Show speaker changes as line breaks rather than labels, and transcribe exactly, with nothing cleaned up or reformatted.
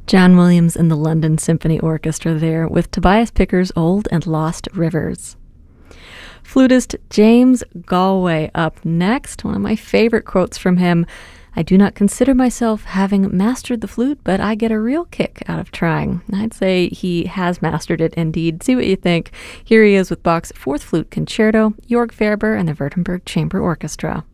John Williams and the London Symphony Orchestra there with Tobias Picker's Old and Lost Rivers. Flutist James Galway up next. One of my favorite quotes from him: "I do not consider myself having mastered the flute, but I get a real kick out of trying." I'd say he has mastered it indeed. See what you think. Here he is with Bach's Fourth Flute Concerto, Jörg Ferber and the Württemberg Chamber Orchestra.